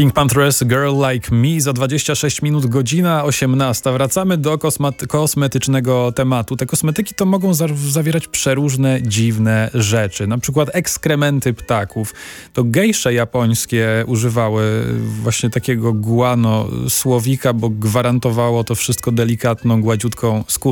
Pink Panthers, Girl Like Me, za 26 minut, godzina 18. Wracamy do kosmetycznego tematu. Te kosmetyki to mogą zawierać przeróżne, dziwne rzeczy. Na przykład ekskrementy ptaków. To gejsze japońskie używały właśnie takiego guano słowika, bo gwarantowało to wszystko delikatną, gładziutką skórę.